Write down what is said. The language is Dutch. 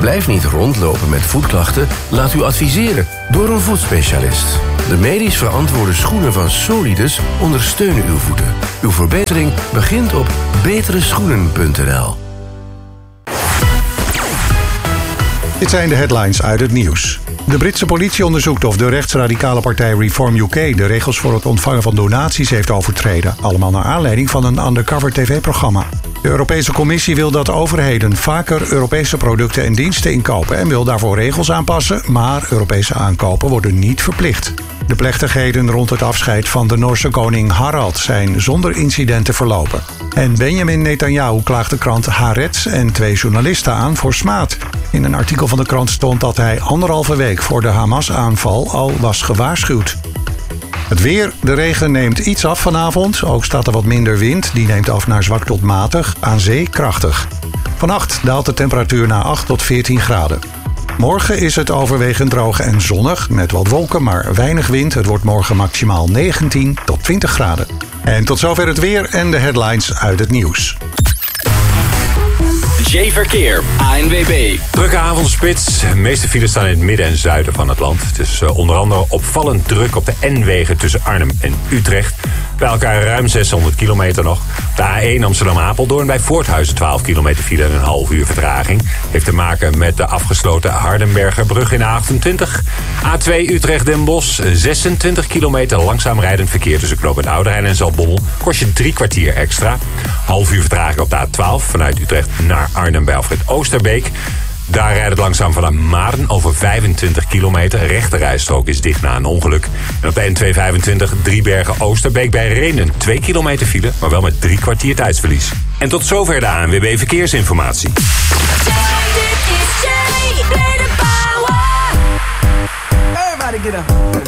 Blijf niet rondlopen met voetklachten. Laat u adviseren door een voetspecialist. De medisch verantwoorde schoenen van Solidus ondersteunen uw voeten. Uw verbetering begint op betereschoenen.nl. Dit zijn de headlines uit het nieuws. De Britse politie onderzoekt of de rechtsradicale partij Reform UK de regels voor het ontvangen van donaties heeft overtreden. Allemaal naar aanleiding van een undercover tv-programma. De Europese Commissie wil dat overheden vaker Europese producten en diensten inkopen en wil daarvoor regels aanpassen, maar Europese aankopen worden niet verplicht. De plechtigheden rond het afscheid van de Noorse koning Harald zijn zonder incidenten verlopen. En Benjamin Netanyahu klaagt de krant Haaretz en 2 journalisten aan voor smaad. In een artikel van de krant stond dat hij 1,5 week voor de Hamas-aanval al was gewaarschuwd. Het weer. De regen neemt iets af vanavond. Ook staat er wat minder wind. Die neemt af naar zwak tot matig. Aan zee krachtig. Vannacht daalt de temperatuur naar 8 tot 14 graden. Morgen is het overwegend droog en zonnig. Met wat wolken, maar weinig wind. Het wordt morgen maximaal 19 tot 20 graden. En tot zover het weer en de headlines uit het nieuws. Verkeer, ANWB. Drukke avondspits. De meeste files staan in het midden en zuiden van het land. Het is onder andere opvallend druk op de N-wegen tussen Arnhem en Utrecht. Bij elkaar ruim 600 kilometer nog. De A1 Amsterdam-Apeldoorn bij Voorthuizen 12 kilometer file en een half uur vertraging. Heeft te maken met de afgesloten Hardenbergerbrug in A28. A2 Utrecht-Den Bosch, 26 kilometer langzaam rijdend verkeer tussen knooppunt Ouderijn en Zaltbommel. Kost je 3 kwartier extra. Half uur vertraging op de A12 vanuit Utrecht naar Arnhem bij Alfred Oosterbeek. Daar rijdt het langzaam vanaf Maden over 25 kilometer. Rechterrijstrook is dicht na een ongeluk. En op de N225 Driebergen-Oosterbeek bij Renen 2 kilometer file, maar wel met 3 kwartier tijdsverlies. En tot zover de ANWB Verkeersinformatie. Everybody get up.